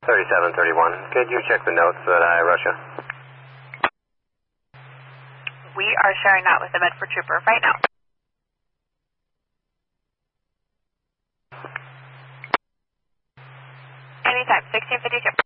3731. Could you check the notes that I wrote you? We are sharing that with the Medford Trooper right now. Anytime, 1652.